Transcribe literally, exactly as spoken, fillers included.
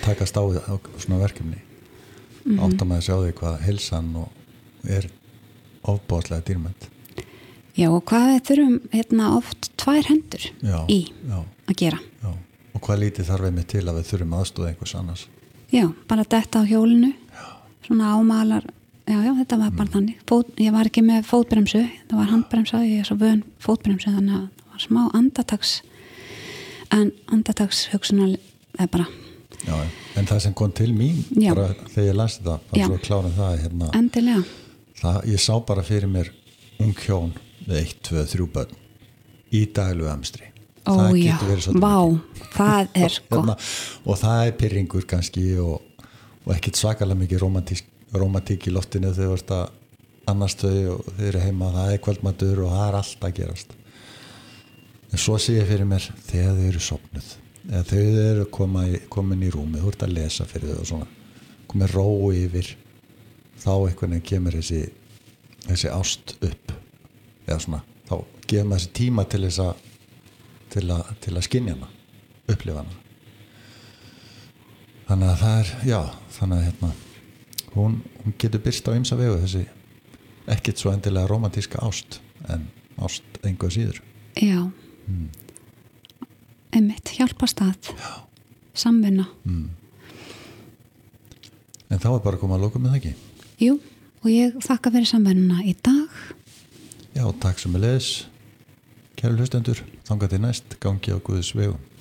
takast á á svona verkefni mm-hmm. áttar maður að sjá því hvað heilsan og er ofboðslega dýrmætt. Já, og hvað við þurfum hérna oft tvær hendur já, í já, að gera. Já, og hvað lítið þarf einmitt til að við þurfum aðstóða einhvers annars. Já, bara detta á hjólinu, já. Svona ámalar, já, já, þetta var bara mm. þannig. Fót, ég var ekki með fótbremsu, það var handbremsa, ég er svo vön fótbremsu, þannig að það var smá andatags, en andatags hugsunar er bara. Já, en það sem kom til mín, já. Bara þegar ég las þetta, bara svo klára það, hérna. Endilega. Það, ég sá bara fyrir mér ung hjón með eitt, tvö, þrjú börn í daglegu amstri. Ó það já, vá, það er sko. Hérna, og það er pirringur kannski og, og ekkert svakalega mikið romantík, romantík í loftinu þegar þú ert að annast þau og þau eru heima, það er kvöldmatur og það er allt að gerast. En svo sé ég fyrir mér þegar þau eru sofnuð, eða þau eru koma í, komin í rúmið, þú ert að lesa fyrir þau og svona, komið ró yfir, þá einhvern veginn kemur þessi, þessi ást upp, eða svona, þá gefur maður þessi tíma til þess að til að, til að skynja hana, upplifa hana. Þannig að það er, já, þannig að hérna, hún, hún getur byrst á ýmsa vegu þessi, ekkert svo endilega romantíska ást, en ást engu að síður. Já, mm. einmitt, hjálpast að, já. Samvinna. Mm. En þá er bara að koma að loka með það ekki? Jú, og ég þakka fyrir samvinnuna í dag. Já, takk sem er leiðis. Kæru hlustendur, þangað til næst, gangi á Guðs vegum.